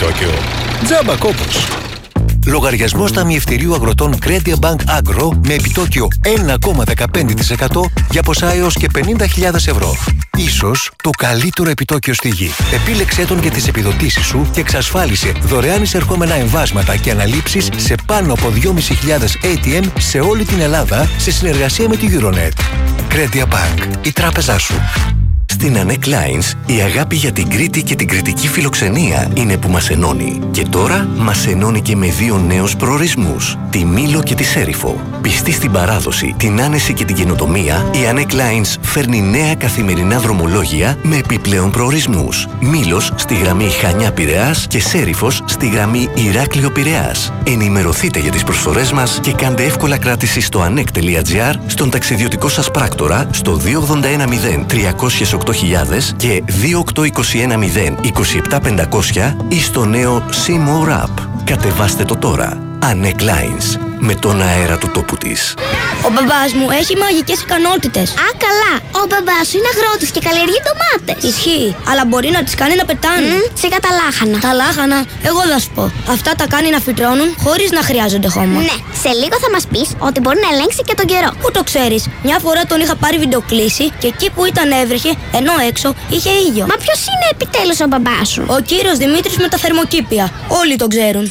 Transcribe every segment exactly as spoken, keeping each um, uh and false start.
επιτόκιο. Τζάμπα κόπος. Λογαριασμός ταμιευτηρίου αγροτών Credit Bank Agro με επιτόκιο ένα κόμμα δεκαπέντε τοις εκατό για ποσά έως και πενήντα χιλιάδες ευρώ. Ίσως το καλύτερο επιτόκιο στη γη. Επίλεξέ τον για τις επιδοτήσεις σου και εξασφάλισε δωρεάν εισερχόμενα εμβάσματα και αναλήψεις σε πάνω από δυόμισι χιλιάδες έι τι εμ σε όλη την Ελλάδα σε συνεργασία με τη Euronet. Credit Bank, η τράπεζά σου. Στην Anek Lines, η αγάπη για την Κρήτη και την κρητική φιλοξενία είναι που μας ενώνει. Και τώρα μας ενώνει και με δύο νέους προορισμούς, τη Μήλο και τη Σέριφο. Πιστή στην παράδοση, την άνεση και την καινοτομία, η Anek Lines φέρνει νέα καθημερινά δρομολόγια με επιπλέον προορισμούς. Μήλος στη γραμμή Χανιά-Πειραιάς και Σέριφος στη γραμμή Ηράκλειο-Πειραιάς. Ενημερωθείτε για τις προσφορές μας και κάντε εύκολα κράτηση στο anek τελεία gr, στον ταξιδιωτικό σας πράκτορα, στο δύο ογδόντα ένα μηδέν τριακόσια οκτώ χιλιάδες και δύο οκτώ δύο ένα μηδέν είκοσι επτά πεντακόσια ή στο νέο C-More App. Κατεβάστε το τώρα. Anek Lines. Με τον αέρα του τόπου της. Ο μπαμπάς μου έχει μαγικές ικανότητες. Α, καλά. Ο μπαμπάς σου είναι αγρότης και καλλιεργεί ντομάτες. Ισχύει, αλλά μπορεί να τις κάνει να πετάνε. Mm, σιγά τα λάχανα. Τα λάχανα, εγώ θα σου πω. Αυτά τα κάνει να φυτρώνουν χωρίς να χρειάζονται χώμα. Ναι, σε λίγο θα μας πεις ότι μπορεί να ελέγξει και τον καιρό. Πού το ξέρεις? Μια φορά τον είχα πάρει βιντεοκλήση και εκεί που ήταν έβρεχε, ενώ έξω είχε ήλιο. Μα ποιος είναι επιτέλους ο μπαμπάς σου? Ο κύριος Δημήτρης με τα θερμοκήπια. Όλοι τον ξέρουν.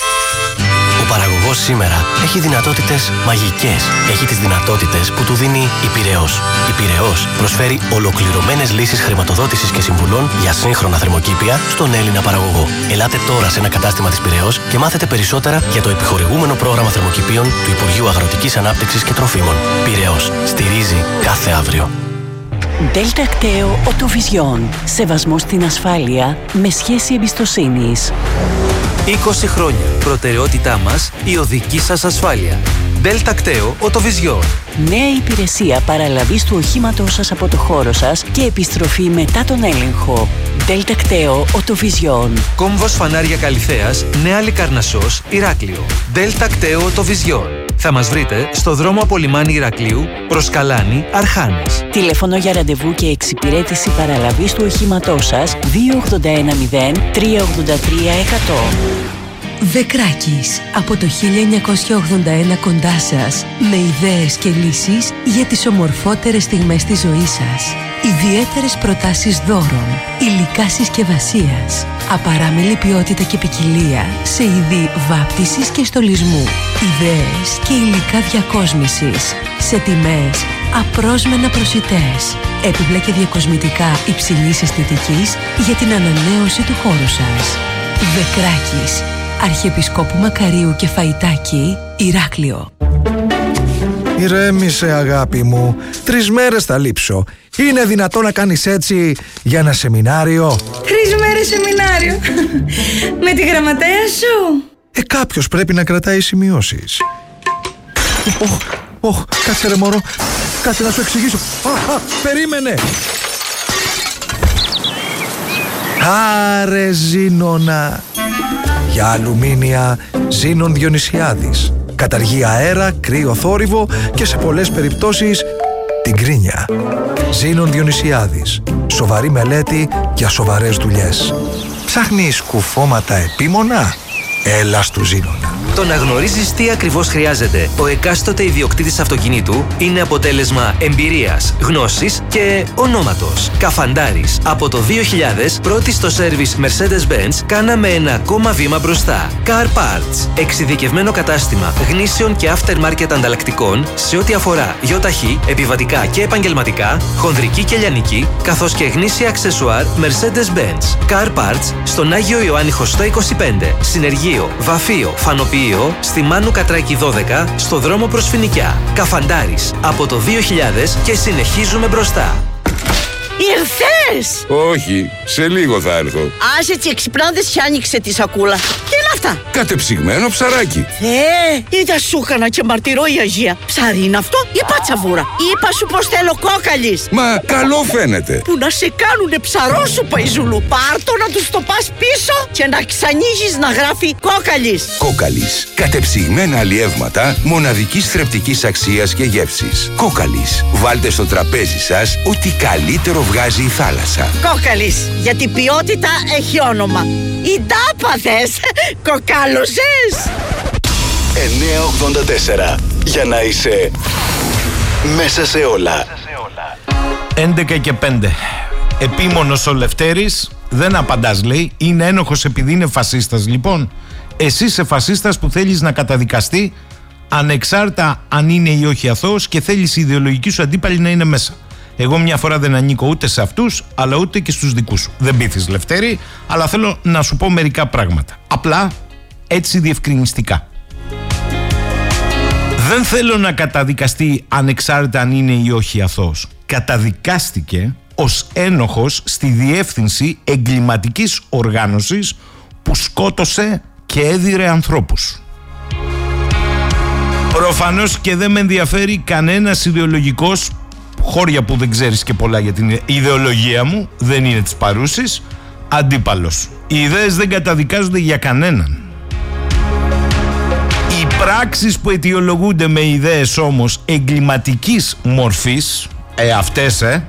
Ο παραγωγός σήμερα έχει δυνατότητες μαγικές. Έχει τις δυνατότητες που του δίνει η Πειραιώς. Η Πειραιώς προσφέρει ολοκληρωμένες λύσεις χρηματοδότησης και συμβουλών για σύγχρονα θερμοκήπια στον Έλληνα παραγωγό. Ελάτε τώρα σε ένα κατάστημα της Πειραιώς και μάθετε περισσότερα για το επιχορηγούμενο πρόγραμμα θερμοκηπίων του Υπουργείου Αγροτικής Ανάπτυξης και Τροφίμων. Πειραιώς. Στηρίζει κάθε αύριο. Delta Acteo Autovision. Σεβασμό στην ασφάλεια με σχέση εμπιστοσύνης. είκοσι χρόνια. Προτεραιότητά μας η οδική σας ασφάλεια. Delta Acteo Autovision. Νέα υπηρεσία παραλαβής του οχήματός σας από το χώρο σας και επιστροφή μετά τον έλεγχο. Delta Acteo Autovision. Κόμβος φανάρια Καλυθέας, Νέα Λικαρνασσός, Ηράκλειο. Delta Acteo Autovision. Θα μας βρείτε στο δρόμο από λιμάνι Ηρακλείου προς Καλάνη, Αρχάνες. Τηλέφωνο για ραντεβού και εξυπηρέτηση παραλαβής του οχήματός σας δύο ογδόντα ένα μηδέν τρία ογδόντα τρία εκατό. Βεκράκης, από το χίλια εννιακόσια ογδόντα ένα κοντά σας, με ιδέες και λύσεις για τις ομορφότερες στιγμές της ζωής σας. Ιδιαίτερες προτάσεις δώρων, υλικά συσκευασίας, απαράμιλη ποιότητα και ποικιλία σε είδη βάπτισης και στολισμού, ιδέες και υλικά διακόσμησης, σε τιμές απρόσμενα προσιτές, έπιπλα και διακοσμητικά υψηλής αισθητικής για την ανανέωση του χώρου σας. Βεκράκης, Αρχιεπισκόπου Μακαρίου και Φαϊτάκη, Ηράκλειο. Ηρέμησε, αγάπη μου. Τρεις μέρες θα λείψω. Είναι δυνατό να κάνεις έτσι για ένα σεμινάριο? Τρεις μέρες σεμινάριο. Με τη γραμματέα σου. Ε, κάποιος πρέπει να κρατάει σημειώσεις. Ωχ, ωχ, κάτσε ρε μωρό. Κάτσε να σου εξηγήσω. Α, α, περίμενε. Άρε Ζήνονα. Για αλουμίνια Ζήνων Διονυσιάδης. Καταργεί αέρα, κρύο θόρυβο και σε πολλές περιπτώσεις την κρίνια. Ζήνων Διονυσιάδης. Σοβαρή μελέτη για σοβαρές δουλειές. Ψάχνεις κουφώματα επίμονα? Έλα στου Ζήνονα. Το να γνωρίζεις τι ακριβώς χρειάζεται ο εκάστοτε ιδιοκτήτης αυτοκινήτου είναι αποτέλεσμα εμπειρίας, γνώσης και ονόματος. Καφαντάρης. Από το δύο χιλιάδες, πρώτη στο σέρβις Mercedes-Benz, κάναμε ένα ακόμα βήμα μπροστά. Car Parts. Εξειδικευμένο κατάστημα γνήσεων και aftermarket ανταλλακτικών σε ό,τι αφορά γιοταχή, επιβατικά και επαγγελματικά, χονδρική και λιανική, καθώς και γνήσια αξεσουάρ Mercedes-Benz. Car Parts στον Άγιο Ιωάννη Χωστό είκοσι πέντε. Συνεργείο, βαφείο, φανοποιείο στη Μάνου Κατράκη δώδεκα, στο δρόμο προς Φοινικιά. Καφαντάρης. Από το δύο χιλιάδες και συνεχίζουμε μπροστά. Ήρθες! Όχι, σε λίγο θα έρθω. Άσε τσι εξυπνάδες και άνοιξε τη σακούλα. Και να αυτά? Κατεψυγμένο ψαράκι. Ε, είδα σου έκανα και μαρτυρώ η Αγία. Ψάρι είναι αυτό ή πατσαβούρα? Είπα σου πως θέλω κόκαλης. Μα καλό φαίνεται. Που να σε κάνουνε ψαρό σου, Παϊζούλου. Πάρτο να τους το πας πίσω και να ξανοίγεις να γράφει κόκαλης. Κόκαλης. Κατεψυγμένα αλλιεύματα μοναδικής θρεπτικής αξίας και γεύσης. Κόκαλης. Βάλτε στο τραπέζι σας ό,τι καλύτερο βγάζει η θάλασσα. Κόκαλης. Γιατί ποιότητα έχει όνομα. Οι τάπαθες. Κοκάλωσες. εννιακόσια ογδόντα τέσσερα. Για να είσαι μέσα σε όλα. έντεκα και πέντε. Επίμονος ο Λευτέρης. Δεν απαντάς, λέει. Είναι ένοχος επειδή είναι φασίστας. Λοιπόν, εσύ είσαι φασίστας που θέλεις να καταδικαστεί ανεξάρτητα αν είναι ή όχι αθώος και θέλεις η ιδεολογική σου αντίπαλη να είναι μέσα. Εγώ μια φορά δεν ανήκω ούτε σε αυτούς, αλλά ούτε και στους δικούς σου. Δεν πείθεις, Λευτέρη, αλλά θέλω να σου πω μερικά πράγματα. Απλά, έτσι διευκρινιστικά. Δεν θέλω να καταδικαστεί ανεξάρτητα αν είναι ή όχι αθώος. Καταδικάστηκε ως ένοχος στη διεύθυνση εγκληματικής οργάνωσης που σκότωσε και έδιρε ανθρώπους. Προφανώς και δεν με ενδιαφέρει κανένας ιδεολογικός, χώρια που δεν ξέρεις και πολλά για την ιδεολογία μου, δεν είναι της παρούσης, αντίπαλος. Οι ιδέες δεν καταδικάζονται για κανέναν. Οι πράξεις που αιτιολογούνται με ιδέες όμως εγκληματικής μορφής, ε, αυτές, ε,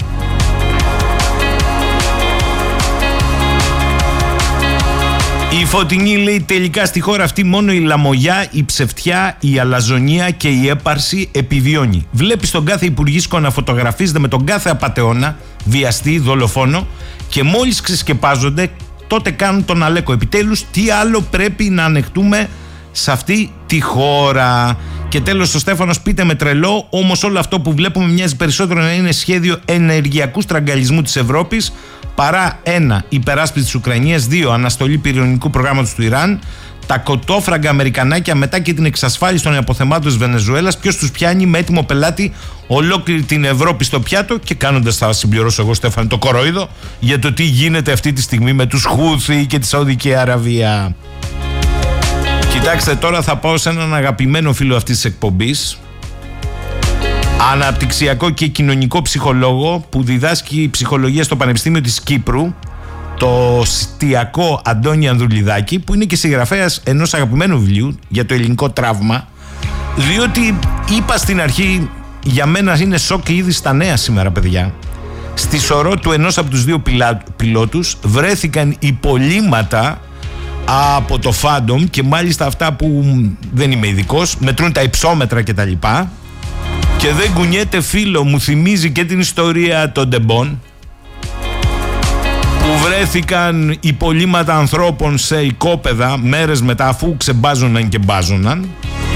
η Φωτεινή λέει τελικά στη χώρα αυτή μόνο η λαμογιά, η ψευτιά, η αλαζονία και η έπαρση επιβιώνει. Βλέπεις τον κάθε υπουργίσκο να φωτογραφίζεται με τον κάθε απατεώνα, βιαστή, δολοφόνο και μόλις ξεσκεπάζονται τότε κάνουν τον Αλέκο. Επιτέλους τι άλλο πρέπει να ανεχτούμε σε αυτή τη χώρα? Και τέλος ο Στέφανος, πείτε με τρελό, όμως όλο αυτό που βλέπουμε μοιάζει περισσότερο να είναι σχέδιο ενεργειακού στραγγαλισμού της Ευρώπης παρά ένα, υπεράσπιση της Ουκρανίας, δύο, αναστολή πυρηνικού προγράμματος του Ιράν, τα κοτόφραγκα Αμερικανάκια μετά και την εξασφάλιση των αποθεμάτων της Βενεζουέλας. Ποιος τους πιάνει με έτοιμο πελάτη ολόκληρη την Ευρώπη στο πιάτο? Και κάνοντας, θα συμπληρώσω εγώ, Στέφανο, το κορόιδο για το τι γίνεται αυτή τη στιγμή με τους Χούθι και τη Σαουδική Αραβία. Κοιτάξτε, τώρα θα πάω σε έναν αγαπημένο φίλο αυτής της εκπομπής, αναπτυξιακό και κοινωνικό ψυχολόγο που διδάσκει ψυχολογία στο Πανεπιστήμιο της Κύπρου, το στιακό Αντώνη Ανδρουλιδάκη, που είναι και συγγραφέας ενός αγαπημένου βιβλίου για το ελληνικό τραύμα, διότι είπα στην αρχή, για μένα είναι σοκ ήδη στα νέα σήμερα, παιδιά. Στη σωρό του ενός από τους δύο πιλά, πιλότους βρέθηκαν υπολείμματα από το Phantom, και μάλιστα αυτά που δεν είμαι ειδικός, μετρούν τα υψόμετρα κτλ. Και δεν κουνιέται, φίλο, μου θυμίζει και την ιστορία των Ντεμπών, που βρέθηκαν υπολείμματα ανθρώπων σε οικόπεδα μέρες μετά, αφού ξεμπάζωναν και μπάζωναν.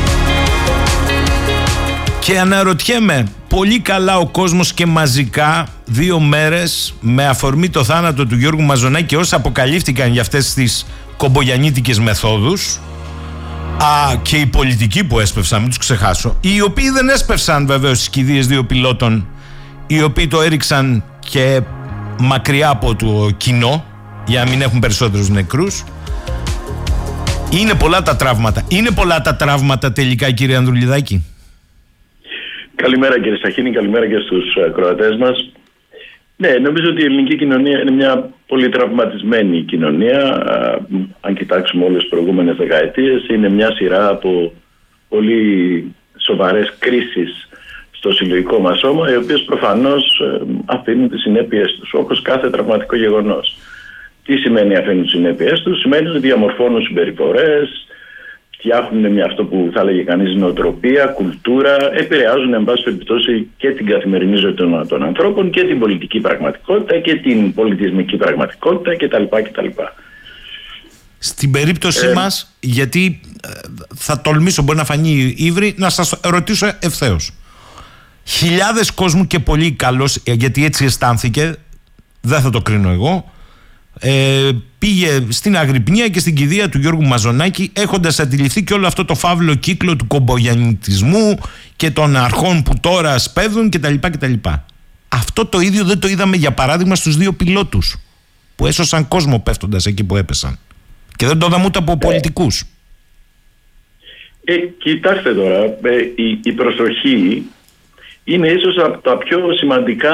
Και αναρωτιέμαι, πολύ καλά ο κόσμος και μαζικά δύο μέρες με αφορμή το θάνατο του Γιώργου Μαζονάκη και όσα αποκαλύφθηκαν για αυτές τις κομπογιαννίτικες μεθόδους, α, και οι πολιτικοί που έσπευσαν, μην τους ξεχάσω, οι οποίοι δεν έσπευσαν βεβαίως στις κηδείες δύο πιλότων, οι οποίοι το έριξαν και μακριά από το κοινό για να μην έχουν περισσότερους νεκρούς. Είναι πολλά τα τραύματα. Είναι πολλά τα τραύματα τελικά, κύριε Ανδρουλιδάκη? Καλημέρα κύριε Σαχίνη, καλημέρα και στους ακροατές μας. Ναι, νομίζω ότι η ελληνική κοινωνία είναι μια πολύ τραυματισμένη κοινωνία. Αν κοιτάξουμε όλες τις προηγούμενες δεκαετίες, είναι μια σειρά από πολύ σοβαρές κρίσεις στο συλλογικό μας σώμα, οι οποίες προφανώς αφήνουν τις συνέπειες τους, όπως κάθε τραυματικό γεγονός. Τι σημαίνει αφήνουν τις συνέπειες τους? Σημαίνει ότι διαμορφώνουν συμπεριφορές, φτιάχνουν μια, αυτό που θα έλεγε κανείς, νοοτροπία, κουλτούρα, επηρεάζουν εν πάση περιπτώσει και την καθημερινή ζωή των, των ανθρώπων και την πολιτική πραγματικότητα και την πολιτισμική πραγματικότητα κτλ. κτλ. Στην περίπτωσή ε, μας, γιατί θα τολμήσω, μπορεί να φανεί ύβρι, να σας ρωτήσω ευθέως. Χιλιάδες κόσμου και πολύ καλός, γιατί έτσι αισθάνθηκε, δεν θα το κρίνω εγώ, Ε, πήγε στην Αγρυπνία και στην κηδεία του Γιώργου Μαζονάκη, έχοντας αντιληφθεί και όλο αυτό το φαύλο κύκλο του κομπογιαννιτισμού και των αρχών που τώρα σπέβδουν κτλ. κτλ. Αυτό το ίδιο δεν το είδαμε, για παράδειγμα, στους δύο πιλότους που έσωσαν κόσμο πέφτοντας εκεί που έπεσαν. Και δεν το είδαμε ούτε από πολιτικούς. Ε, κοιτάξτε τώρα, ε, η, η προσοχή είναι ίσως από τα πιο σημαντικά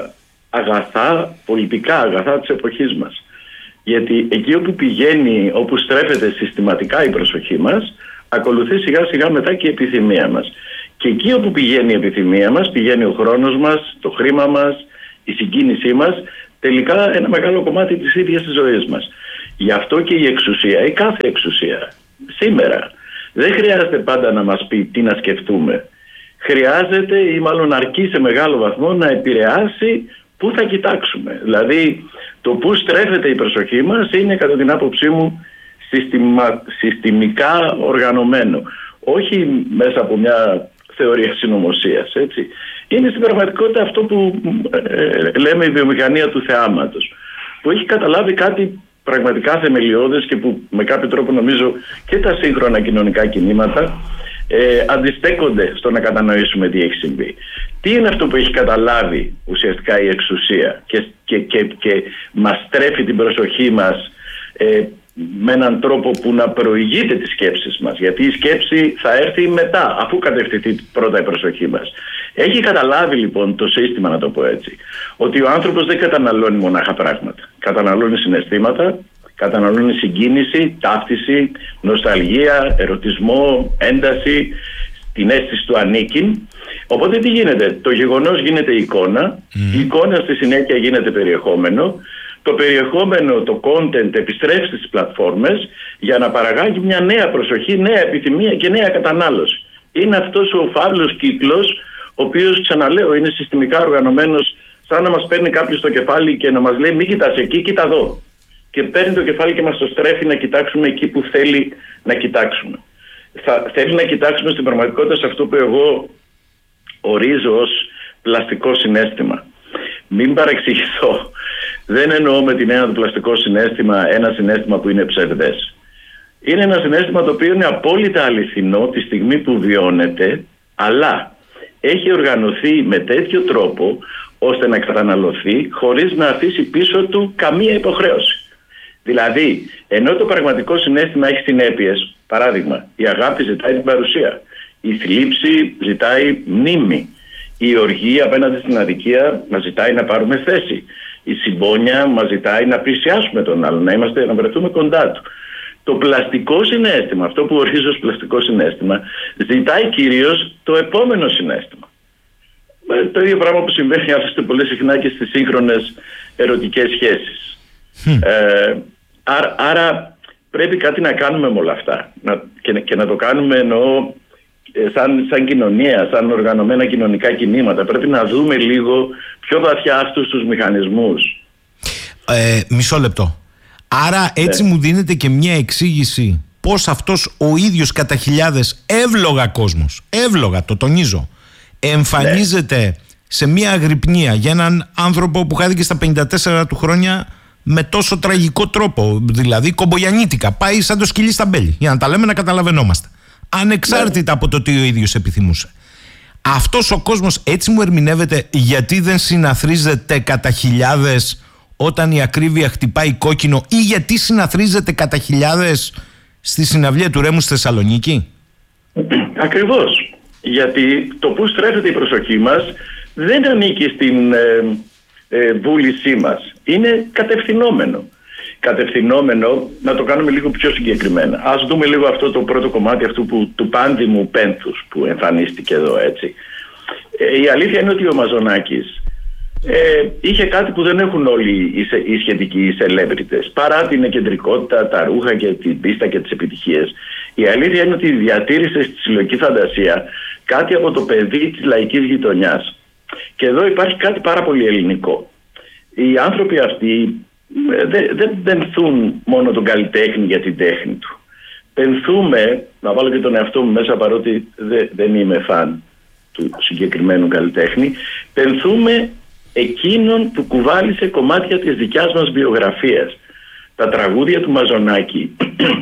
αγαθά, πολιτικά αγαθά της εποχής μας. Γιατί εκεί όπου πηγαίνει, όπου στρέφεται συστηματικά η προσοχή μας, ακολουθεί σιγά σιγά μετά και η επιθυμία μας. Και εκεί όπου πηγαίνει η επιθυμία μας, πηγαίνει ο χρόνος μας, το χρήμα μας, η συγκίνησή μας, τελικά ένα μεγάλο κομμάτι της ίδιας της ζωής μας. Γι' αυτό και η εξουσία, η κάθε εξουσία, σήμερα, δεν χρειάζεται πάντα να μας πει τι να σκεφτούμε. Χρειάζεται ή μάλλον αρκεί σε μεγάλο βαθμό να επηρεάσει πού θα κοιτάξουμε. Δηλαδή το πού στρέφεται η προσοχή μας είναι κατά την άποψή μου συστημα, συστημικά οργανωμένο. Όχι μέσα από μια θεωρία συνωμοσίας, έτσι. Είναι στην πραγματικότητα αυτό που ε, λέμε η βιομηχανία του θεάματος, που έχει καταλάβει κάτι πραγματικά θεμελιώδες και που με κάποιο τρόπο νομίζω και τα σύγχρονα κοινωνικά κινήματα ε, αντιστέκονται στο να κατανοήσουμε τι έχει συμβεί. Τι είναι αυτό που έχει καταλάβει ουσιαστικά η εξουσία και, και, και, και μας τρέφει την προσοχή μας ε, με έναν τρόπο που να προηγείται τις σκέψεις μας, γιατί η σκέψη θα έρθει μετά, αφού κατευθυνθεί πρώτα η προσοχή μας. Έχει καταλάβει λοιπόν το σύστημα, να το πω έτσι, ότι ο άνθρωπος δεν καταναλώνει μονάχα πράγματα. Καταναλώνει συναισθήματα, καταναλώνει συγκίνηση, ταύτιση, νοσταλγία, ερωτισμό, ένταση, την αίσθηση του ανήκειν. Οπότε τι γίνεται? Το γεγονός γίνεται εικόνα, mm. η εικόνα στη συνέχεια γίνεται περιεχόμενο. Το περιεχόμενο, το content επιστρέφει στις πλατφόρμες για να παραγάγει μια νέα προσοχή, νέα επιθυμία και νέα κατανάλωση. Είναι αυτός ο φαύλος κύκλος, ο οποίος, ξαναλέω, είναι συστημικά οργανωμένος, σαν να μας παίρνει κάποιος στο κεφάλι και να μας λέει μην κοιτάς εκεί, κοίτα εδώ. Και παίρνει το κεφάλι και μας το στρέφει να κοιτάξουμε εκεί που θέλει να κοιτάξουμε. Θα, θέλει να κοιτάξουμε στην πραγματικότητα σε αυτό που εγώ ορίζω ως πλαστικό συναίσθημα. Μην παρεξηγηθώ. Δεν εννοώ με την έννοια του πλαστικό συναίσθημα ένα συναίσθημα που είναι ψευδές. Είναι ένα συναίσθημα το οποίο είναι απόλυτα αληθινό τη στιγμή που βιώνεται, αλλά έχει οργανωθεί με τέτοιο τρόπο ώστε να καταναλωθεί χωρίς να αφήσει πίσω του καμία υποχρέωση. Δηλαδή, ενώ το πραγματικό συναίσθημα έχει συνέπειες, παράδειγμα, η αγάπη ζητάει την παρουσία, η θλίψη ζητάει μνήμη, η οργή απέναντι στην αδικία μας ζητάει να πάρουμε θέση, η συμπόνια μας ζητάει να πλησιάσουμε τον άλλον, να, είμαστε, να βρεθούμε κοντά του. Το πλαστικό συναίσθημα, αυτό που ορίζω ως πλαστικό συναίσθημα, ζητάει κυρίως το επόμενο συναίσθημα. Το ίδιο πράγμα που συμβαίνει άλλωστε πολύ συχνά και στις σύγχρονες ερωτικές σχέσεις. Mm. Ε, άρα, άρα πρέπει κάτι να κάνουμε με όλα αυτά να, και, και να το κάνουμε εννοώ σαν, σαν κοινωνία, σαν οργανωμένα κοινωνικά κινήματα. Πρέπει να δούμε λίγο πιο βαθιά αυτούς τους μηχανισμούς. Ε, μισό λεπτό. Άρα έτσι ναι. μου δίνεται και μια εξήγηση πώς αυτός ο ίδιος κατά χιλιάδες εύλογα κόσμος, εύλογα το τονίζω, εμφανίζεται ναι. σε μια αγρυπνία για έναν άνθρωπο που χάθηκε στα πενήντα τέσσερα του χρόνια με τόσο τραγικό τρόπο, δηλαδή κομπογιανίτικα, πάει σαν το σκυλί στα μπέλη, για να τα λέμε να καταλαβαίνόμαστε, ανεξάρτητα ναι. από το τι ο ίδιος επιθυμούσε. Αυτός ο κόσμος έτσι μου ερμηνεύεται γιατί δεν συναθρίζεται κατά χιλιάδες όταν η ακρίβεια χτυπάει κόκκινο ή γιατί συναθρίζεται κατά χιλιάδες στη συναυλία του Ρέμου στη Θεσσαλονίκη? Ακριβώς. Γιατί το που στρέφεται η προσοχή μας δεν ανήκει στην ε, ε, βούλησή μας. Είναι κατευθυνόμενο. Κατευθυνόμενο, να το κάνουμε λίγο πιο συγκεκριμένα. Ας δούμε λίγο αυτό το πρώτο κομμάτι αυτού που, του πάνδημου πένθους που εμφανίστηκε εδώ, έτσι. Ε, η αλήθεια είναι ότι ο Μαζονάκης ε, είχε κάτι που δεν έχουν όλοι οι, οι σχετικοί celebrities. Παρά την κεντρικότητα, τα ρούχα και την πίστα και τις επιτυχίες, η αλήθεια είναι ότι διατήρησε στη συλλογική φαντασία κάτι από το παιδί της λαϊκής γειτονιάς. Και εδώ υπάρχει κάτι πάρα πολύ ελληνικό. Οι άνθρωποι αυτοί δεν δε πενθούν μόνο τον καλλιτέχνη για την τέχνη του. Πενθούμε, να βάλω και τον εαυτό μου μέσα παρότι δε, δεν είμαι φαν του συγκεκριμένου καλλιτέχνη, πενθούμε εκείνον που κουβάλισε κομμάτια της δικιάς μας βιογραφίας. Τα τραγούδια του Μαζονάκη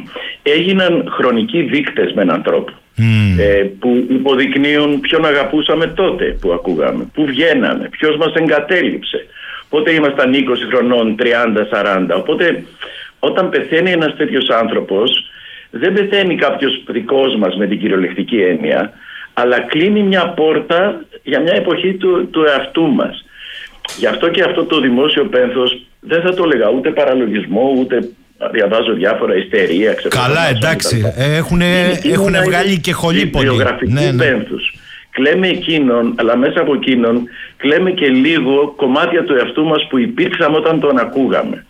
έγιναν χρονικοί δείκτες με έναν τρόπο. Mm. ε, που υποδεικνύουν ποιον αγαπούσαμε τότε που ακούγαμε, που βγαίναμε, ποιος μας εγκατέλειψε, πότε ήμασταν είκοσι χρονών, τριάντα, σαράντα. Οπότε όταν πεθαίνει ένας τέτοιος άνθρωπος, δεν πεθαίνει κάποιος δικός μας με την κυριολεκτική έννοια, αλλά κλείνει μια πόρτα για μια εποχή του, του εαυτού μας. Γι' αυτό και αυτό το δημόσιο πένθος δεν θα το έλεγα ούτε παραλογισμό, ούτε διαβάζω διάφορα ιστερία. Καλά, εντάξει, έχουν βγάλει και χολύπολοι. Βιογραφικού ναι, ναι. πένθους. Κλαίμε εκείνον, αλλά μέσα από εκείνον κλαίμε και λίγο κομμάτια του εαυτού μας που υπήρξαμε όταν τον ακούγαμε.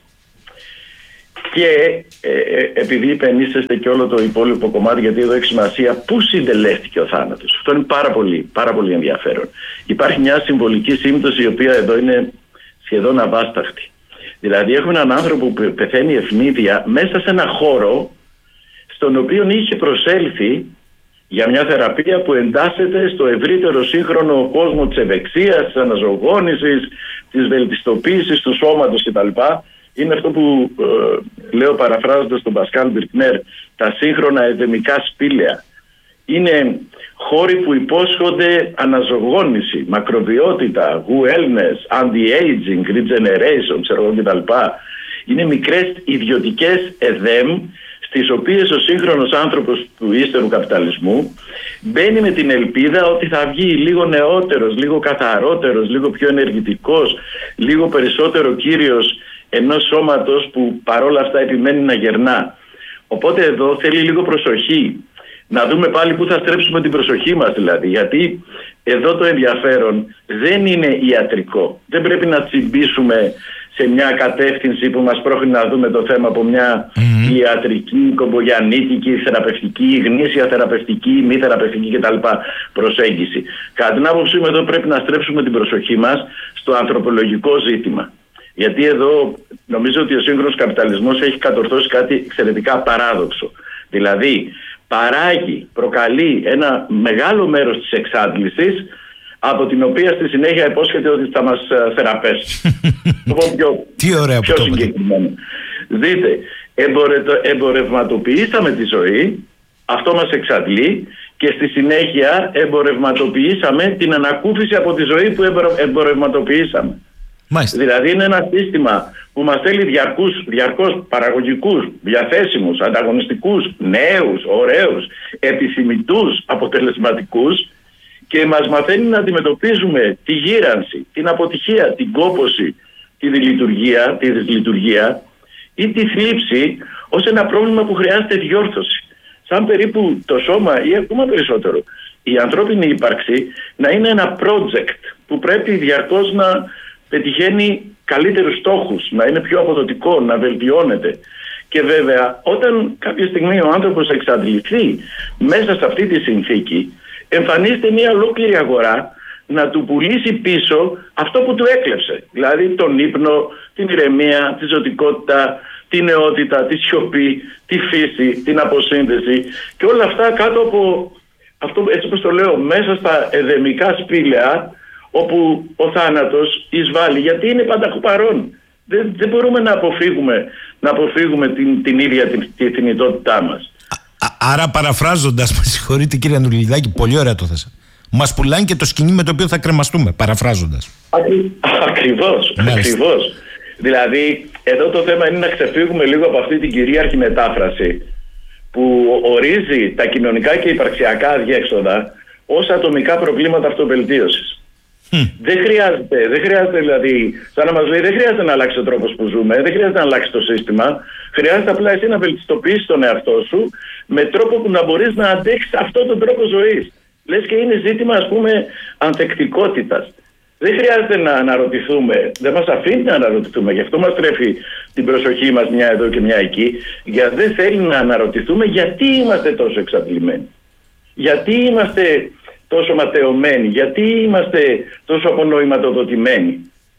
Και ε, ε, επειδή υπενήσεστε και όλο το υπόλοιπο κομμάτι, γιατί εδώ έχει σημασία, πού συντελέστηκε ο θάνατος. Αυτό είναι πάρα πολύ, πάρα πολύ ενδιαφέρον. Υπάρχει μια συμβολική σύμπτωση η οποία εδώ είναι σχεδόν αβάσταχτη. Δηλαδή έχουμε έναν άνθρωπο που πεθαίνει ευνίδια μέσα σε ένα χώρο στον οποίο είχε προσέλθει για μια θεραπεία που εντάσσεται στο ευρύτερο σύγχρονο κόσμο της ευεξίας, της αναζωογόνησης, της βελτιστοποίησης του σώματος κτλ. Είναι αυτό που ε, λέω παραφράζοντας τον Πασκάλ Μπιρκνέρ, τα σύγχρονα εδεμικά σπήλαια. Είναι χώροι που υπόσχονται αναζωογόνηση, μακροβιότητα, wellness, anti-aging, regeneration, ξέρω κτλ. Είναι μικρές ιδιωτικές εδέμ στις οποίες ο σύγχρονος άνθρωπος του ύστερου καπιταλισμού μπαίνει με την ελπίδα ότι θα βγει λίγο νεότερος, λίγο καθαρότερος, λίγο πιο ενεργητικός, λίγο περισσότερο κύριος ενός σώματος που παρόλα αυτά επιμένει να γερνά. Οπότε εδώ θέλει λίγο προσοχή. Να δούμε πάλι πού θα στρέψουμε την προσοχή μας δηλαδή. Γιατί εδώ το ενδιαφέρον δεν είναι ιατρικό. Δεν πρέπει να τσιμπήσουμε σε μια κατεύθυνση που μας πρόχνει να δούμε το θέμα από μια mm-hmm. ιατρική, κομπογιαννίτικη, θεραπευτική, γνήσια θεραπευτική, μη θεραπευτική κτλ. Προσέγγιση. Κατά την άποψή μου εδώ πρέπει να στρέψουμε την προσοχή μας στο ανθρωπολογικό ζήτημα. Γιατί εδώ νομίζω ότι ο σύγχρονος καπιταλισμός έχει κατορθώσει κάτι εξαιρετικά παράδοξο. Δηλαδή παράγει, προκαλεί ένα μεγάλο μέρος της εξάντλησης, από την οποία στη συνέχεια υπόσχεται ότι θα μας θεραπεύσει. πιο, Τι ωραία πιο που το συγκεκριμένο. Δείτε, εμπορε, εμπορευματοποιήσαμε τη ζωή, αυτό μας εξαντλεί, και στη συνέχεια εμπορευματοποιήσαμε την ανακούφιση από τη ζωή που εμπορευματοποιήσαμε. Μάλιστα. Δηλαδή είναι ένα σύστημα που μας θέλει διαρκούς, διαρκώς παραγωγικούς, διαθέσιμους, ανταγωνιστικούς, νέους, ωραίους, επιθυμητούς, αποτελεσματικούς, και μας μαθαίνει να αντιμετωπίζουμε τη γύρανση, την αποτυχία, την κόπωση, τη δυσλειτουργία, τη δυσλειτουργία ή τη θλίψη ως ένα πρόβλημα που χρειάζεται διόρθωση. Σαν περίπου το σώμα ή ακόμα περισσότερο η ανθρώπινη ύπαρξη να είναι ένα project που πρέπει διαρκώς να πετυχαίνει καλύτερους στόχους, να είναι πιο αποδοτικό, να βελτιώνεται. Και βέβαια όταν κάποια στιγμή ο άνθρωπος εξαντληθεί μέσα σε αυτή τη συνθήκη, εμφανίζεται μια ολόκληρη αγορά να του πουλήσει πίσω αυτό που του έκλεψε. Δηλαδή τον ύπνο, την ηρεμία, τη ζωτικότητα, τη νεότητα, τη σιωπή, τη φύση, την αποσύνδεση και όλα αυτά κάτω από αυτό, έτσι όπως το λέω, μέσα στα εδεμικά σπήλαια όπου ο θάνατος εισβάλλει, γιατί είναι πάντα παρόν. Δεν, δεν μπορούμε να αποφύγουμε, να αποφύγουμε την, την ίδια την, την θνητότητά μας. Άρα παραφράζοντας, με συγχωρείτε κύριε Ανδρουλιδάκη, πολύ ωραία το θέσα. Μας πουλάνε και το σκηνή με το οποίο θα κρεμαστούμε, παραφράζοντας. Ακρι, ακριβώς, ακριβώς. Δηλαδή, εδώ το θέμα είναι να ξεφύγουμε λίγο από αυτή την κυρίαρχη μετάφραση που ορίζει τα κοινωνικά και υπαρξιακά αδιέξοδα ως ατομικά προβλήματα αυτοβελτίωσης. Mm. Δεν χρειάζεται, δεν χρειάζεται δηλαδή, σαν να μας λέει, δεν χρειάζεται να αλλάξει ο τρόπος που ζούμε, δεν χρειάζεται να αλλάξει το σύστημα. Χρειάζεται απλά εσύ να βελτιστοποιήσεις τον εαυτό σου με τρόπο που να μπορείς να αντέξεις αυτόν τον τρόπο ζωής. Λες και είναι ζήτημα, ας πούμε, ανθεκτικότητας. Δεν χρειάζεται να αναρωτηθούμε, δεν μας αφήνει να αναρωτηθούμε, γι' αυτό μας τρέφει την προσοχή μας μια εδώ και μια εκεί, γιατί δεν θέλει να αναρωτηθούμε γιατί είμαστε τόσο εξαντλημένοι. Γιατί είμαστε τόσο ματαιωμένοι, γιατί είμαστε τόσο απονοηματοδοτημένοι.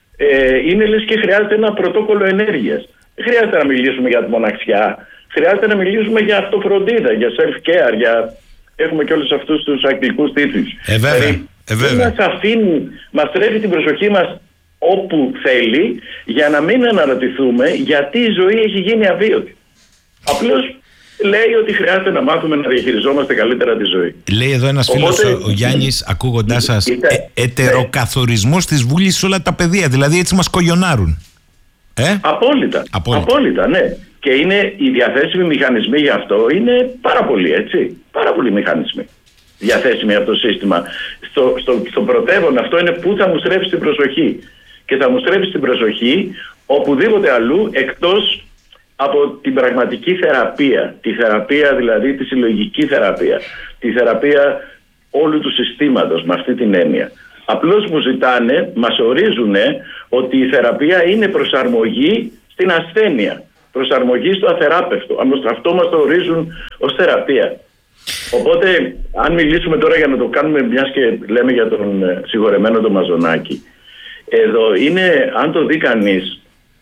Ε, είναι λες και χρειάζεται ένα πρωτόκολλο ενέργειας. Δεν χρειάζεται να μιλήσουμε για τη μοναξιά, χρειάζεται να μιλήσουμε για αυτοφροντίδα, για self-care, για... έχουμε και όλους αυτούς τους αγγλικούς τίτλους. Ε, βέβαια. Ε, βέβαια. Μας αφήνει, μας τρέφει την προσοχή μας όπου θέλει, για να μην αναρωτηθούμε γιατί η ζωή έχει γίνει αβίωτη. Απλώς λέει ότι χρειάζεται να μάθουμε να διαχειριζόμαστε καλύτερα τη ζωή. Λέει εδώ ένας Οπότε... φίλος, ο Γιάννης, ακούγοντάς σας, ε, ετεροκαθορισμός της βούλης σε όλα τα πεδία. Δηλαδή έτσι μας κογιονάρουν. Ε? Απόλυτα, απόλυτα. Απόλυτα, ναι. Και είναι οι διαθέσιμοι μηχανισμοί γι' αυτό είναι πάρα πολλοί, έτσι. Πάρα πολλοί μηχανισμοί διαθέσιμοι από το σύστημα. Στο, στο, στο πρωτεύον αυτό είναι που θα μου στρέψει την προσοχή. Και θα μου στρέψει την προσοχή οπουδήποτε αλλού εκτός από την πραγματική θεραπεία. Τη θεραπεία δηλαδή, τη συλλογική θεραπεία. Τη θεραπεία όλου του συστήματος με αυτή την έννοια. Απλώς μου ζητάνε, μας ορίζουν ότι η θεραπεία είναι προσαρμογή στην ασθένεια. Προσαρμογή στο αθεράπευτο. Αυτό μας το ορίζουν ως θεραπεία. Οπότε, αν μιλήσουμε τώρα για να το κάνουμε, μιας και λέμε για τον συγχωρεμένο τον Μαζονάκη, εδώ είναι, αν το δει κανείς,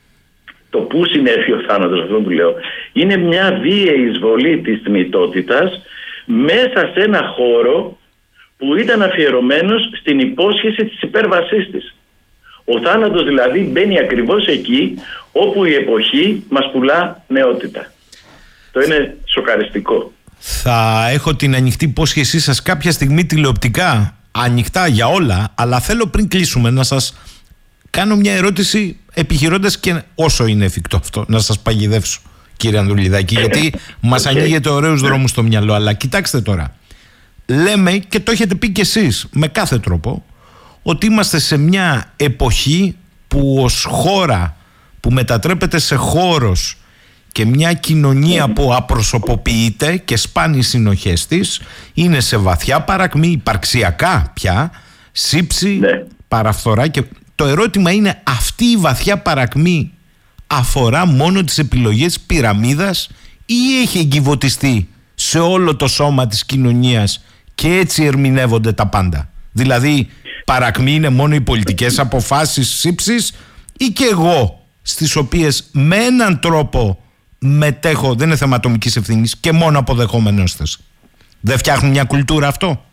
το πού συνέβη ο θάνατος, αυτό που λέω, είναι μια βίαιη εισβολή της θνητότητας μέσα σε ένα χώρο που ήταν αφιερωμένος στην υπόσχεση της υπέρβασής της. Ο θάνατος δηλαδή μπαίνει ακριβώς εκεί όπου η εποχή μας πουλά νεότητα. Το είναι σοκαριστικό. Θα έχω την ανοιχτή υπόσχεσή σας κάποια στιγμή τηλεοπτικά, ανοιχτά για όλα, αλλά θέλω πριν κλείσουμε να σας κάνω μια ερώτηση επιχειρώντας και όσο είναι εφικτό αυτό, να σας παγιδεύσω, κύριε Ανδρουλιδάκη, γιατί μας okay. ανοίγετε ωραίους δρόμους στο μυαλό, αλλά κοιτάξτε τώρα. Λέμε, και το έχετε πει κι εσείς με κάθε τρόπο, ότι είμαστε σε μια εποχή που ως χώρα που μετατρέπεται σε χώρος και μια κοινωνία που απροσωποποιείται και σπάνει οι συνοχές της, είναι σε βαθιά παρακμή, υπαρξιακά πια, σύψη, ναι. παραφθορά. Και το ερώτημα είναι, αυτή η βαθιά παρακμή αφορά μόνο τις επιλογές πυραμίδας ή έχει εγκυβωτιστεί σε όλο το σώμα της κοινωνίας και έτσι ερμηνεύονται τα πάντα? Δηλαδή, παρακμή είναι μόνο οι πολιτικές αποφάσεις σύψης ή και εγώ, στις οποίες με έναν τρόπο μετέχω, δεν είναι θέμα ατομικής ευθύνης, και μόνο αποδεχόμενος θες? Δεν φτιάχνουν μια κουλτούρα αυτό?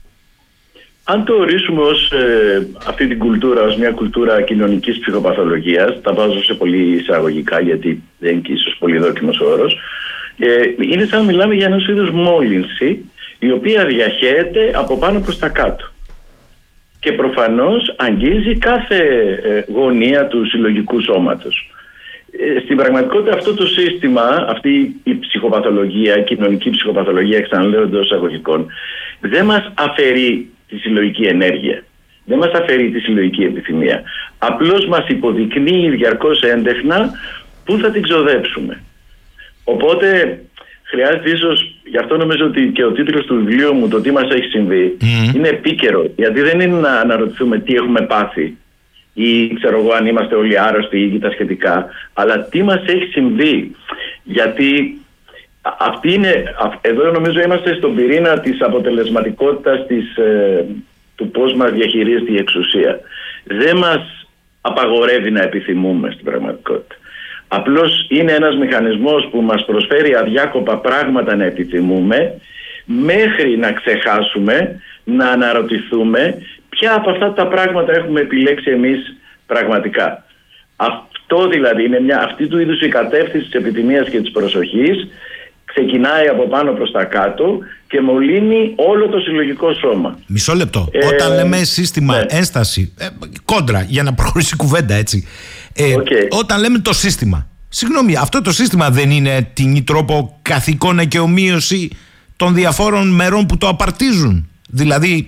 Αν το ορίσουμε ως ε, αυτή την κουλτούρα ως μια κουλτούρα κοινωνικής ψυχοπαθολογίας, τα βάζω σε πολύ εισαγωγικά γιατί δεν είναι και ίσως πολύ δόκιμος όρος, ε, είναι σαν να μιλάμε για ένας είδους μόλυνση η οποία διαχέεται από πάνω προς τα κάτω. Και προφανώς αγγίζει κάθε ε, γωνία του συλλογικού σώματος. Ε, στην πραγματικότητα αυτό το σύστημα, αυτή η ψυχοπαθολογία, η κοινωνική ψυχοπαθολογία, ξαναλέω εντός εισαγωγικών, δεν μας αφαιρεί τη συλλογική ενέργεια. Δεν μας αφαιρεί τη συλλογική επιθυμία. Απλώς μας υποδεικνύει διαρκώς έντεχνα πού θα την ξοδέψουμε. Οπότε χρειάζεται ίσως, γι' αυτό νομίζω ότι και ο τίτλος του βιβλίου μου, το τι μας έχει συμβεί, mm. είναι επίκαιρο. Γιατί δεν είναι να αναρωτηθούμε τι έχουμε πάθει ή ξέρω εγώ αν είμαστε όλοι άρρωστοι ή τα σχετικά, αλλά τι μας έχει συμβεί. Γιατί αυτή είναι, εδώ νομίζω είμαστε στον πυρήνα της αποτελεσματικότητας της, ε, του πώς μας διαχειρίζεται η εξουσία. Δεν μας απαγορεύει να επιθυμούμε στην πραγματικότητα. Απλώς είναι ένας μηχανισμός που μας προσφέρει αδιάκοπα πράγματα να επιθυμούμε, μέχρι να ξεχάσουμε, να αναρωτηθούμε ποια από αυτά τα πράγματα έχουμε επιλέξει εμείς πραγματικά. Αυτό δηλαδή είναι μια, αυτή του είδους η κατεύθυνση της επιθυμίας και της προσοχής, ξεκινάει από πάνω προς τα κάτω και μολύνει όλο το συλλογικό σώμα. Μισό λεπτό. Ε, Όταν λέμε σύστημα, ναι. ένσταση, ε, κόντρα, για να προχωρήσει η κουβέντα έτσι. Ε, okay. Όταν λέμε το σύστημα, συγγνώμη, αυτό το σύστημα δεν είναι την τρόπο καθηκόνα και ομοίωση των διαφόρων μερών που το απαρτίζουν? Δηλαδή,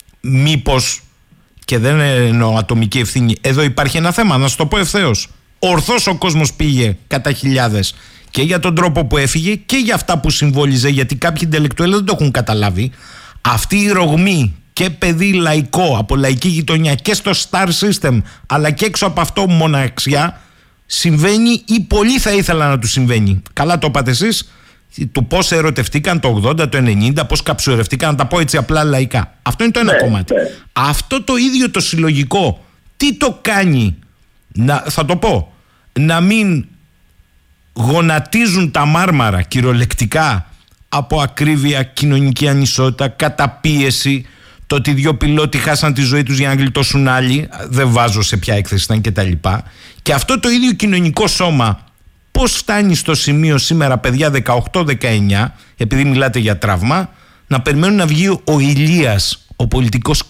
μήπως, και δεν εννοώ ατομική ευθύνη, εδώ υπάρχει ένα θέμα, να σου το πω ευθέως. Ορθώς ο κόσμος πήγε κατά χιλιάδες και για τον τρόπο που έφυγε και για αυτά που συμβόλιζε, γιατί κάποιοι ιντελεκτουέλοι δεν το έχουν καταλάβει. Αυτή η ρογμή και παιδί λαϊκό από λαϊκή γειτονιά και στο Star System, αλλά και έξω από αυτό μοναξιά, συμβαίνει ή πολύ θα ήθελα να του συμβαίνει. Καλά το είπατε εσείς, του πώς ερωτευτήκαν το ογδόντα, το ενενήντα, πώς καψουρευτήκαν, να τα πω έτσι απλά λαϊκά. Αυτό είναι το ένα ναι, κομμάτι. Ναι. Αυτό το ίδιο το συλλογικό, τι το κάνει, να, θα το πω, να μην γονατίζουν τα μάρμαρα κυριολεκτικά από ακρίβεια, κοινωνική ανισότητα, καταπίεση, το ότι δύο πιλότοι χάσαν τη ζωή τους για να γλιτώσουν άλλοι, δεν βάζω σε ποια έκθεση ήταν κτλ. Και αυτό το ίδιο κοινωνικό σώμα πώς φτάνει στο σημείο σήμερα, παιδιά δεκαοκτώ δεκαεννιά, επειδή μιλάτε για τραύμα, να περιμένουν να βγει ο Ηλίας, ο πολιτικός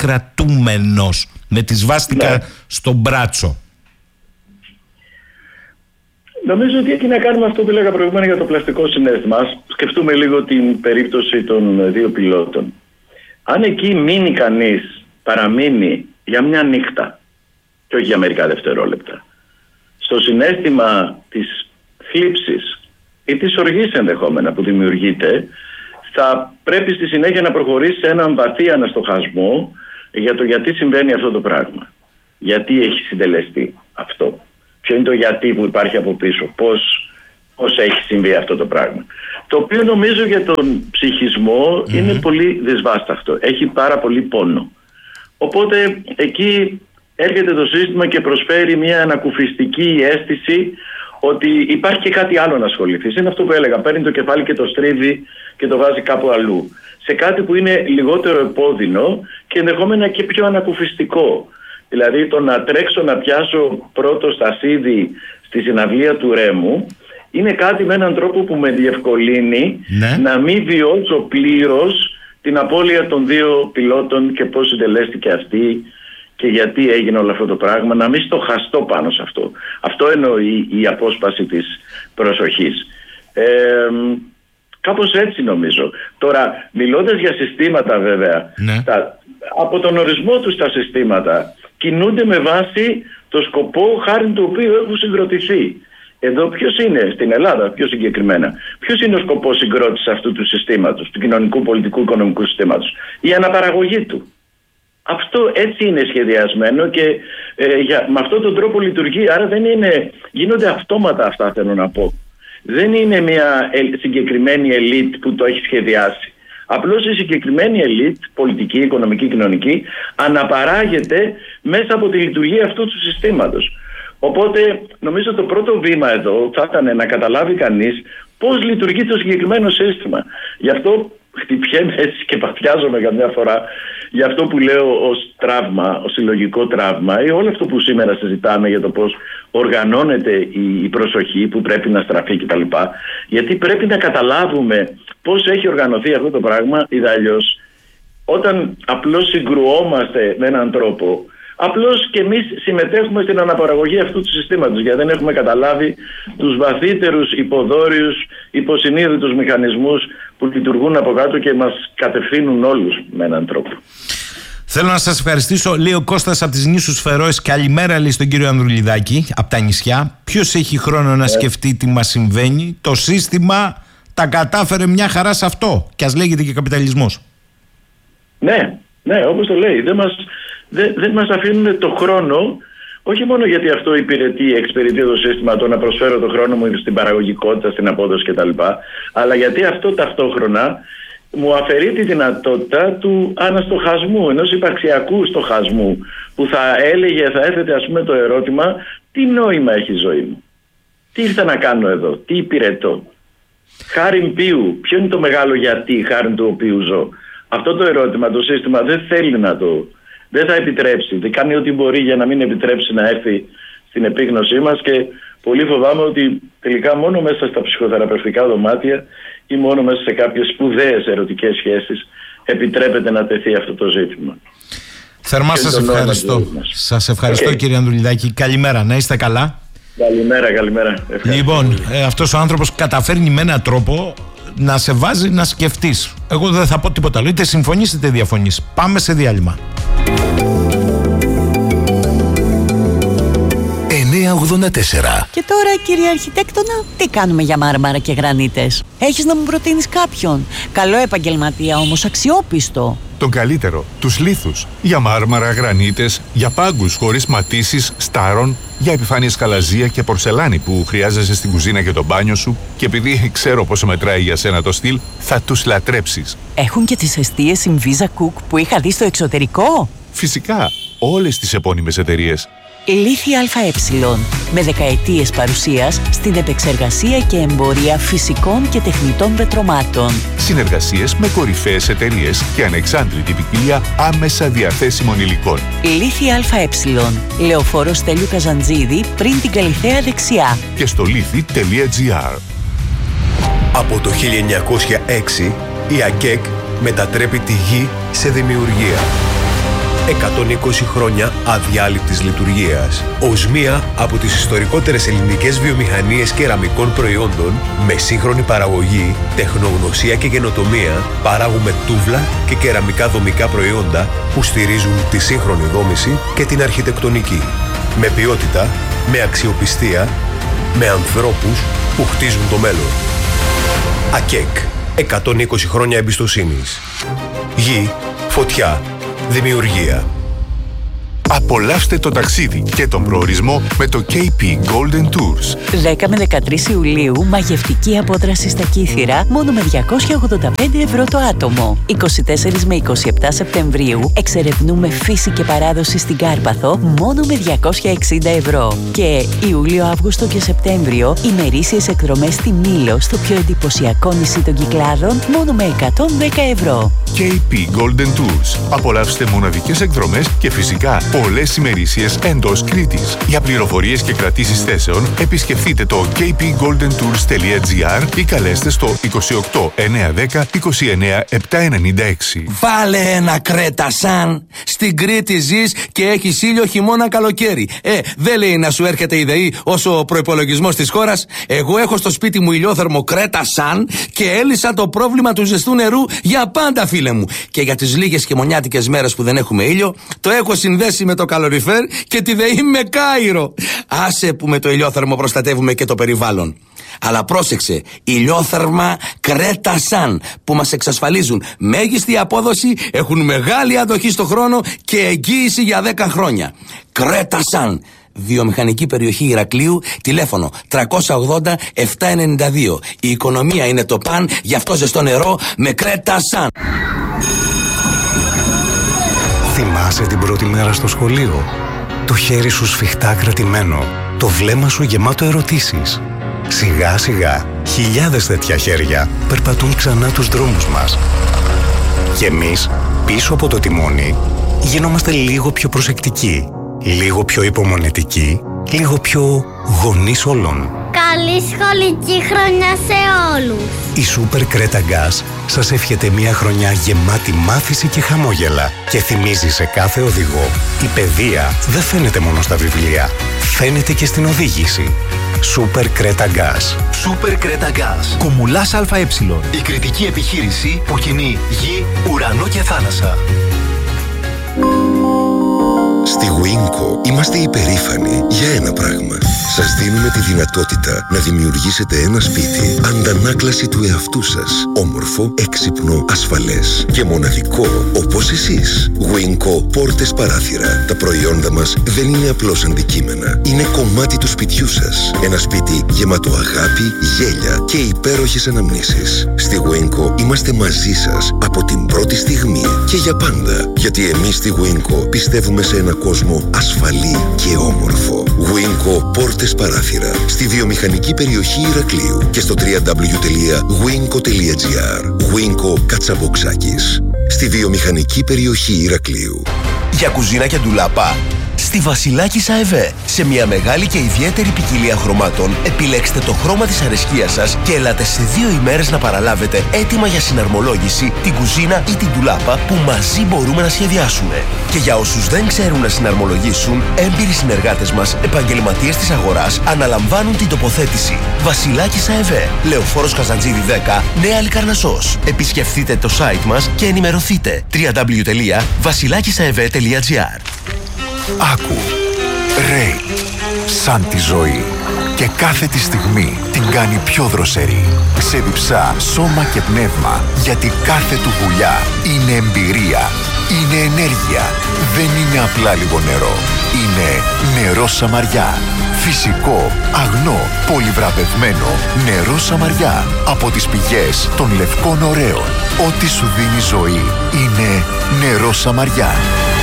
κρατούμενος, με τη σβάστηκα ναι. στο μπράτσο? Νομίζω ότι έχει να κάνει με αυτό που έλεγα προηγούμενα για το πλαστικό συναίσθημα. Ας σκεφτούμε λίγο την περίπτωση των δύο πιλότων. Αν εκεί μείνει κανείς, παραμείνει για μια νύχτα και όχι για μερικά δευτερόλεπτα, στο συναίσθημα της θλίψης ή της οργής ενδεχόμενα που δημιουργείται, θα πρέπει στη συνέχεια να προχωρήσει σε έναν βαθύ αναστοχασμό για το γιατί συμβαίνει αυτό το πράγμα. Γιατί έχει συντελεστεί αυτό. Ποιο είναι το γιατί που υπάρχει από πίσω. Πώς, πώς έχει συμβεί αυτό το πράγμα. Το οποίο νομίζω για τον ψυχισμό mm-hmm. είναι πολύ δυσβάσταχτο. Έχει πάρα πολύ πόνο. Οπότε εκεί έρχεται το σύστημα και προσφέρει μια ανακουφιστική αίσθηση ότι υπάρχει και κάτι άλλο να ασχοληθείς. Είναι αυτό που έλεγα. Παίρνει το κεφάλι και το στρίβει και το βάζει κάπου αλλού. Σε κάτι που είναι λιγότερο επώδυνο και ενδεχόμενα και πιο ανακουφιστικό. Δηλαδή το να τρέξω να πιάσω πρώτο στασίδι στη συναυλία του Ρέμου είναι κάτι με έναν τρόπο που με διευκολύνει ναι. να μην βιώσω πλήρως την απώλεια των δύο πιλότων και πώς συντελέστηκε αυτή και γιατί έγινε όλο αυτό το πράγμα, να μην στοχαστώ πάνω σε αυτό. Αυτό εννοεί η απόσπαση της προσοχής. Ε, κάπως έτσι νομίζω. Τώρα, μιλώντας για συστήματα βέβαια, ναι. τα, από τον ορισμό τους τα συστήματα κινούνται με βάση το σκοπό χάρη του οποίου έχουν συγκροτηθεί. Εδώ ποιος είναι, στην Ελλάδα πιο συγκεκριμένα, ποιος είναι ο σκοπός συγκρότησης αυτού του συστήματος, του κοινωνικού, πολιτικού, οικονομικού συστήματος? Η αναπαραγωγή του. Αυτό έτσι είναι σχεδιασμένο και ε, για, με αυτόν τον τρόπο λειτουργεί, άρα δεν είναι, γίνονται αυτόματα αυτά θέλω να πω. Δεν είναι μια ε, συγκεκριμένη ελίτ που το έχει σχεδιάσει. Απλώς η συγκεκριμένη ελίτ, πολιτική, οικονομική, κοινωνική, αναπαράγεται μέσα από τη λειτουργία αυτού του συστήματος. Οπότε νομίζω το πρώτο βήμα εδώ θα ήταν να καταλάβει κανείς πώς λειτουργεί το συγκεκριμένο σύστημα. Γι' αυτό χτυπιέμαι έτσι και παθιάζομαι καμιά φορά για αυτό που λέω ως τραύμα, ως συλλογικό τραύμα ή όλο αυτό που σήμερα συζητάμε για το πώς οργανώνεται η προσοχή που πρέπει να στραφεί κτλ. Γιατί πρέπει να καταλάβουμε πώς έχει οργανωθεί αυτό το πράγμα, ή αλλιώς όταν απλώς συγκρουόμαστε με έναν τρόπο, απλώς και εμείς συμμετέχουμε στην αναπαραγωγή αυτού του συστήματος, γιατί δεν έχουμε καταλάβει τους βαθύτερους υποδόριους, υποσυνείδητους μηχανισμούς που λειτουργούν από κάτω και μας κατευθύνουν όλους με έναν τρόπο. Θέλω να σας ευχαριστήσω. Λέει ο Κώστας από τις νήσους Φερόες. Καλημέρα, λέει, στον κύριο Ανδρουλιδάκη από τα νησιά. Ποιος έχει χρόνο να σκεφτεί τι μας συμβαίνει? Το σύστημα τα κατάφερε μια χαρά σε αυτό. Και ας λέγεται και καπιταλισμός. Ναι, ναι, όπως το λέει. Δεν μας, δεν, δεν μας αφήνουν το χρόνο, όχι μόνο γιατί αυτό υπηρετεί, εξυπηρετεί το σύστημα, το να προσφέρω το χρόνο μου στην παραγωγικότητα, στην απόδοση κτλ. Αλλά γιατί αυτό ταυτόχρονα μου αφαιρεί τη δυνατότητα του αναστοχασμού, ενός υπαρξιακού στοχασμού, που θα έλεγε, θα έθετε ας πούμε το ερώτημα, τι νόημα έχει η ζωή μου? Τι ήρθα να κάνω εδώ? Τι υπηρετώ? Χάριν ποιου? Ποιο είναι το μεγάλο γιατί χάριν του οποίου ζω? Αυτό το ερώτημα το σύστημα δεν θέλει να το... δεν θα επιτρέψει. Δεν κάνει ό,τι μπορεί για να μην επιτρέψει να έρθει στην επίγνωσή μας και πολύ φοβάμαι ότι τελικά μόνο μέσα στα ψυχοθεραπευτικά δωμάτια ή μόνο μέσα σε κάποιες σπουδαίες ερωτικές σχέσεις επιτρέπεται να τεθεί αυτό το ζήτημα. Θερμά σας ευχαριστώ. Σας ευχαριστώ okay. κύριε Ανδρουλιδάκη. Καλημέρα, να είστε καλά. Καλημέρα, καλημέρα. Ευχαριστώ. Λοιπόν, ε, αυτός ο άνθρωπος καταφέρνει με έναν τρόπο να σε βάζει να σκεφτείς. Εγώ δεν θα πω τίποτα άλλο. Είτε συμφωνείς είτε διαφωνείς. Πάμε σε διάλειμμα. εννιά ογδόντα τέσσερα. Και τώρα, κύριε Αρχιτέκτονα, τι κάνουμε για μάρμαρα και γρανίτες? Έχεις να μου προτείνεις κάποιον? Καλό επαγγελματία όμως, αξιόπιστο. Τον καλύτερο, τους λίθους. Για μάρμαρα, γρανίτες, για πάγκους χωρίς ματίσεις, στάρων, για επιφάνειες χαλαζία και πορσελάνη που χρειάζεσαι στην κουζίνα και το μπάνιο σου. Και επειδή ξέρω πόσο μετράει για σένα το στυλ, θα τους λατρέψεις. Έχουν και τις εστίες Inviza Cook που είχα δει στο εξωτερικό. Φυσικά, όλες τις επώνυμες εταιρείες. Λίθη ΑΕ, με δεκαετίες παρουσίας στην επεξεργασία και εμπορία φυσικών και τεχνητών πετρωμάτων. Συνεργασίες με κορυφαίες εταιρείες και ανεξάντλητη ποικιλία άμεσα διαθέσιμων υλικών. Λίθη ΑΕ, Λεωφόρο Στέλιου Καζαντζίδη, πριν την Καλιθέα δεξιά. Και στο λίθη τελεία τζι άρ. Από το χίλια εννιακόσια έξι η ΑΚΕΚ μετατρέπει τη γη σε δημιουργία. εκατόν είκοσι χρόνια αδιάλειπτης λειτουργίας. Ως μία από τις ιστορικότερες ελληνικές βιομηχανίες κεραμικών προϊόντων, με σύγχρονη παραγωγή, τεχνογνωσία και καινοτομία, παράγουμε τούβλα και κεραμικά δομικά προϊόντα που στηρίζουν τη σύγχρονη δόμηση και την αρχιτεκτονική. Με ποιότητα, με αξιοπιστία, με ανθρώπους που χτίζουν το μέλλον. ΑΚΕΚ. εκατόν είκοσι χρόνια εμπιστοσύνης. Γη, φωτιά, δημιουργία. Απολαύστε το ταξίδι και τον προορισμό με το κέι πι Golden Tours. δέκα με δεκατρείς Ιουλίου, μαγευτική απόδραση στα Κύθυρα, μόνο με διακόσια ογδόντα πέντε ευρώ το άτομο. είκοσι τέσσερις με είκοσι επτά Σεπτεμβρίου, εξερευνούμε φύση και παράδοση στην Κάρπαθο, μόνο με διακόσια εξήντα ευρώ. Και Ιούλιο, Αύγουστο και Σεπτέμβριο, ημερήσιες εκδρομές στη Μήλο, στο πιο εντυπωσιακό νησί των Κυκλάδων, μόνο με εκατόν δέκα ευρώ. κέι πι Golden Tours. Απολαύστε μοναδικές εκδρομές και φυσικά πολλές ημερήσιες εντός Κρήτης. Για πληροφορίες και κρατήσεις θέσεων, επισκεφτείτε το κέι πι γκόλντεν τουρς τελεία τζι άρ ή καλέστε στο είκοσι οκτώ εννιακόσια δέκα είκοσι εννέα επτακόσια ενενήντα έξι. Βάλε ένα Κρέτα Σαν. Στην Κρήτη ζεις και έχεις ήλιο χειμώνα καλοκαίρι. Ε, δεν λέει να σου έρχεται η ΔΕΗ όσο ο προϋπολογισμός της χώρας. Εγώ έχω στο σπίτι μου ηλιόθερμο Κρέτα Σαν και έλυσα το πρόβλημα του ζεστού νερού για πάντα, φίλε μου. Και για τις λίγες χειμωνιάτικες μέρες που δεν έχουμε ήλιο, το έχω συνδέσει με το καλοριφέρ και τη ΔΕΗ με Κάιρο. Άσε που με το ηλιόθερμο προστατεύουμε και το περιβάλλον. Αλλά πρόσεξε, ηλιόθερμα Κρέτα Σαν, που μας εξασφαλίζουν μέγιστη απόδοση, έχουν μεγάλη αντοχή στο χρόνο και εγγύηση για δέκα χρόνια. Κρέτα Σαν. Βιομηχανική περιοχή Ηρακλείου, τηλέφωνο τριακόσια ογδόντα επτακόσια ενενήντα δύο. Η οικονομία είναι το παν, γι' αυτό ζεστό νερό με Κρέτα Σαν. Θυμάσαι την πρώτη μέρα στο σχολείο? Το χέρι σου σφιχτά κρατημένο, το βλέμμα σου γεμάτο ερωτήσεις. Σιγά σιγά, χιλιάδες τέτοια χέρια περπατούν ξανά τους δρόμους μας. Και εμείς, πίσω από το τιμόνι, γινόμαστε λίγο πιο προσεκτικοί, λίγο πιο υπομονετικοί, λίγο πιο γονείς όλων. Καλή σχολική χρονιά σε όλους. Η Super Creta Gas σας εύχεται μια χρονιά γεμάτη μάθηση και χαμόγελα και θυμίζει σε κάθε οδηγό: η παιδεία δεν φαίνεται μόνο στα βιβλία, φαίνεται και στην οδήγηση. Super Creta Gas. Super Creta Gas. Κομουλάς ΑΕ. Η κριτική επιχείρηση που κινεί γη, ουρανό και θάλασσα. Στη Winco είμαστε υπερήφανοι για ένα πράγμα. Σας δίνουμε τη δυνατότητα να δημιουργήσετε ένα σπίτι αντανάκλαση του εαυτού σας. Όμορφο, έξυπνο, ασφαλές και μοναδικό όπως εσείς. Winco πόρτες παράθυρα. Τα προϊόντα μας δεν είναι απλώς αντικείμενα. Είναι κομμάτι του σπιτιού σας. Ένα σπίτι γεμάτο αγάπη, γέλια και υπέροχες αναμνήσεις. Στη Winco είμαστε μαζί σας από την πρώτη στιγμή και για πάντα. Γιατί εμείς στη Winco πιστεύουμε σε ένα κόσμο ασφαλή και όμορφο. Winco πόρτες παράθυρα στη βιομηχανική περιοχή Ηρακλείου και στο double-u double-u double-u τελεία winco τελεία τζι άρ. Winco Κατσαποξάκης στη βιομηχανική περιοχή Ηρακλείου. Για κουζίνα και ντουλάπα, στη Βασιλάκης ΑΕΒ. Σε μια μεγάλη και ιδιαίτερη ποικιλία χρωμάτων, επιλέξτε το χρώμα της αρεσκίας σας και ελάτε σε δύο ημέρες να παραλάβετε έτοιμα για συναρμολόγηση την κουζίνα ή την ντουλάπα που μαζί μπορούμε να σχεδιάσουμε. Και για όσους δεν ξέρουν να συναρμολογήσουν, έμπειροι συνεργάτες μας, επαγγελματίες της αγοράς, αναλαμβάνουν την τοποθέτηση. Βασιλάκης ΑΕΒ. Λεωφόρος Καζαντζίδη δέκα, Νέα Λικαρνασσός. Επισκεφτείτε το site μας και ενημερωθείτε. double-u double-u double-u τελεία βασιλάκισαεβ τελεία τζι άρ. Άκου, Ρέι, σαν τη ζωή και κάθε τη στιγμή την κάνει πιο δροσερή. Ξεδιψά σώμα και πνεύμα, γιατί κάθε του γουλιά είναι εμπειρία, είναι ενέργεια. Δεν είναι απλά λίγο νερό, είναι νερό Σαμαριά. Φυσικό, αγνό, πολυβραβευμένο νερό Σαμαριά. Από τις πηγές των λευκών ωραίων. Ό,τι σου δίνει ζωή είναι νερό Σαμαριά.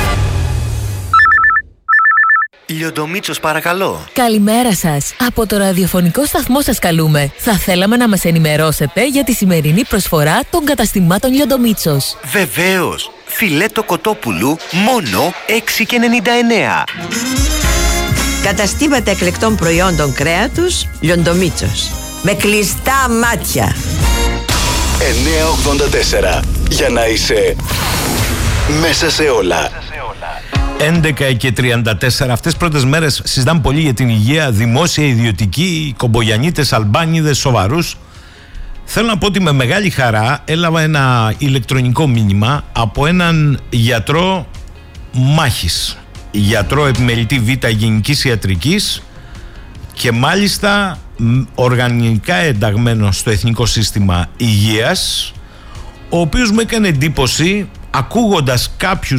Λιοντομίτσος, παρακαλώ. Καλημέρα σας. Από το ραδιοφωνικό σταθμό σας καλούμε. Θα θέλαμε να μας ενημερώσετε για τη σημερινή προσφορά των καταστημάτων Λιοντομίτσος. Βεβαίως. Φιλέτο κοτόπουλου μόνο έξι και ενενήντα εννέα. Καταστήματα εκλεκτών προϊόντων κρέατος Λιοντομίτσος. Με κλειστά μάτια. εννιακόσια ογδόντα τέσσερα. Για να είσαι μέσα σε όλα. έντεκα και τριάντα τέσσερα. Αυτές τις πρώτες μέρες συζητάμε πολύ για την υγεία, δημόσια, ιδιωτική, κομπογιανίτες, αλμπάνιδες, σοβαρούς. Θέλω να πω ότι με μεγάλη χαρά έλαβα ένα ηλεκτρονικό μήνυμα από έναν γιατρό μάχης, γιατρό επιμελητή Β Γενικής Ιατρικής και μάλιστα οργανικά ενταγμένο στο Εθνικό Σύστημα Υγείας, ο οποίος μου έκανε εντύπωση ακούγοντας κάποιους